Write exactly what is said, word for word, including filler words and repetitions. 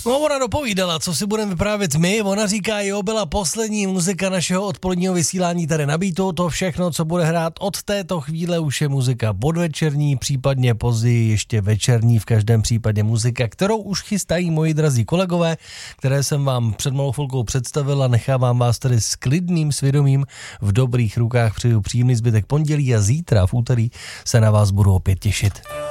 No, ona dopovídala, co si budeme vyprávět my. Ona říká, jo, byla poslední muzika našeho odpoledního vysílání tady na Beatu. To všechno, co bude hrát od této chvíle, už je muzika podvečerní, případně později ještě večerní, v každém případě muzika, kterou už chystají moji drazí kolegové, které jsem vám před malou chvilkou představil a nechávám vás tady s klidným svědomím v dobrých rukách. Přeju příjemný zbytek pondělí a zítra v úterý se na vás budu opět těšit.